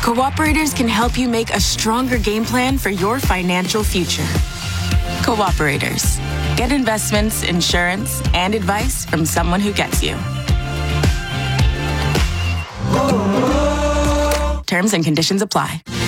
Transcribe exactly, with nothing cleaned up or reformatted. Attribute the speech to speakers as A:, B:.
A: Cooperators can help you make a stronger game plan for your financial future. Cooperators. Get investments, insurance, and advice from someone who gets you. Terms and conditions apply.